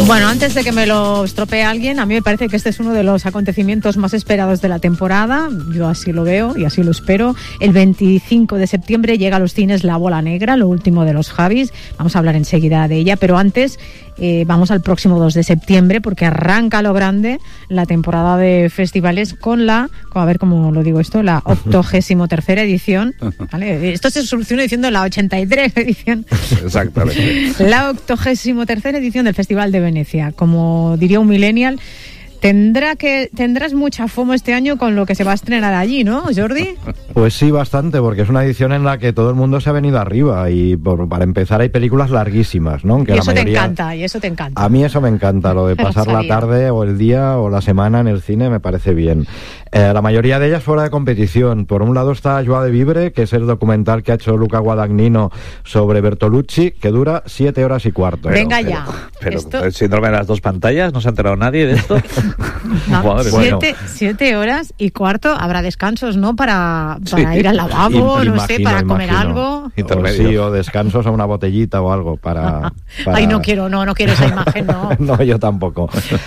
Bueno, antes de que me lo estropee alguien, a mí me parece que este es uno de los acontecimientos más esperados de la temporada. Yo así lo veo y así lo espero. El 25 de septiembre llega a los cines La Bola Negra, lo último de los Javis. Vamos a hablar enseguida de ella, pero antes vamos al próximo 2 de septiembre porque arranca lo grande la temporada de festivales con la, a ver cómo lo digo esto, la 83ª edición. ¿Vale? Esto se soluciona diciendo la 83 edición. Exactamente. La 83ª edición del Festival de Venecia. Como diría un millennial, tendrás mucha FOMO este año con lo que se va a estrenar allí, ¿no, Jordi? Pues sí, bastante, porque es una edición en la que todo el mundo se ha venido arriba y para empezar hay películas larguísimas, ¿no? Aunque y eso te encanta. A mí eso me encanta, lo de pasar la tarde o el día o la semana en el cine me parece bien. La mayoría de ellas fuera de competición. Por un lado está Joie de Vivre, que es el documental que ha hecho Luca Guadagnino sobre Bertolucci, que dura 7 horas y cuarto. Venga ya. Pero el síndrome de las dos pantallas, ¿no se ha enterado nadie de esto? No, 7 horas y cuarto, habrá descansos, ¿no? Para ir al lavabo, no sé, para comer algo. O descansos a una botellita o algo para... Ay, no quiero esa imagen, no. No, yo tampoco.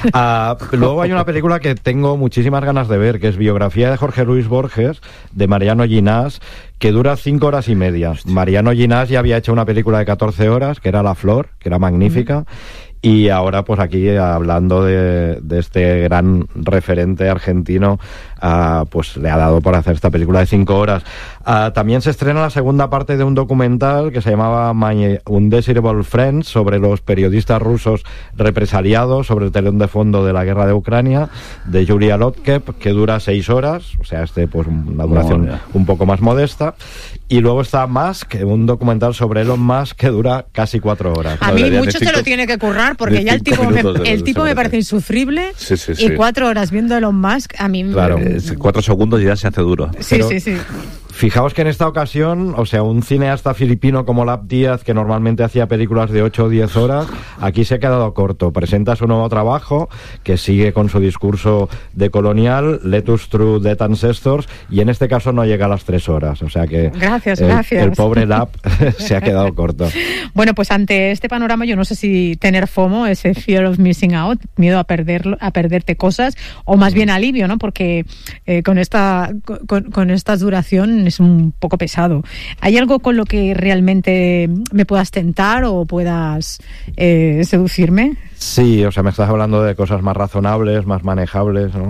Luego hay una película que tengo muchísimas ganas de ver, que es biografía de Jorge Luis Borges, de Mariano Ginás, que dura 5 horas y media. Hostia. Mariano Ginás ya había hecho una película de 14 horas, que era La Flor, que era magnífica. Y ahora, pues aquí, hablando de este gran referente argentino, pues le ha dado por hacer esta película de 5 horas. También se estrena la segunda parte de un documental que se llamaba My Undesirable Friends, sobre los periodistas rusos represaliados, sobre el telón de fondo de la guerra de Ucrania, de Yulia Lotkev, que dura 6 horas, o sea, pues una duración un poco más modesta. Y luego está Musk, un documental sobre Elon Musk que dura casi 4 horas. A mí mucho se lo tiene que currar, porque ya el tipo me parece insufrible. Sí. Y 4 horas viendo Elon Musk, a mí... Claro. 4 segundos y ya se hace duro. Sí. Fijaos que en esta ocasión, o sea, un cineasta filipino como Lap Díaz, que normalmente hacía películas de 8 o 10 horas, aquí se ha quedado corto. Presenta su nuevo trabajo, que sigue con su discurso de colonial, Let Us Through Dead Ancestors, y en este caso no llega a las 3 horas. O sea que gracias. El pobre Lap se ha quedado corto. Bueno, pues ante este panorama yo no sé si tener FOMO, ese fear of missing out, miedo a perderte cosas, o más bien alivio, ¿no? Porque con esta duración es un poco pesado. ¿Hay algo con lo que realmente me puedas tentar o puedas seducirme? Sí, o sea, me estás hablando de cosas más razonables, más manejables, ¿no?